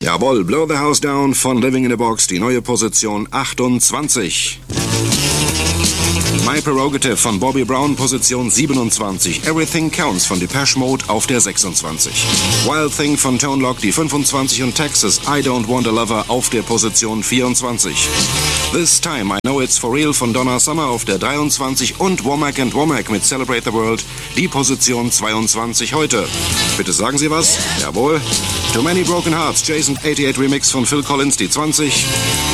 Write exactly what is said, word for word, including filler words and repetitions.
Jawohl, Blow the House Down von Living in a Box, die neue Position achtundzwanzig. My Prerogative von Bobby Brown, Position siebenundzwanzig. Everything Counts von Depeche Mode auf der sechsundzwanzig. Wild Thing von Tone Loc, die fünfundzwanzig, und Texas, I Don't Want a Lover auf der Position vierundzwanzig. This Time, I Know It's For Real von Donna Summer auf der dreiundzwanzig und Womack and Womack mit Celebrate the World, die Position zweiundzwanzig heute. Bitte sagen Sie was? Jawohl. Too Many Broken Hearts, Jason achtzig Remix von Phil Collins, die zwanzig.